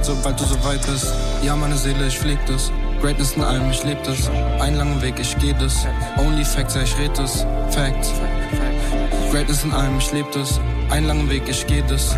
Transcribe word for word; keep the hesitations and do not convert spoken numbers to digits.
sobald du so weit bist. Ja, meine Seele, ich pfleg das. Greatness in allem, ich leb das. Einen langen Weg, ich geh das. Only Facts, ja, ich red das. Facts. Greatness in allem, ich leb das. Einen langen Weg, ich geh das.